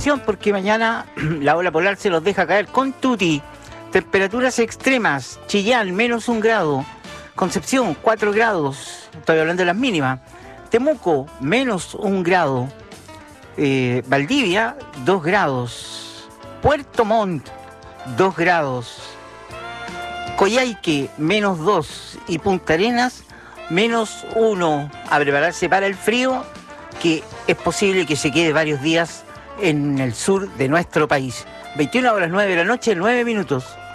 atención porque mañana la ola polar se los deja caer con tuti. Temperaturas extremas, Chillán, -1 grado, Concepción, 4 grados, estoy hablando de las mínimas, Temuco, -1 grado, Valdivia, 2 grados, Puerto Montt, 2 grados, Coyhaique, -2 y Punta Arenas, -1. A prepararse para el frío, que es posible que se quede varios días en el sur de nuestro país. 21 horas 9 de la noche, 9 minutos.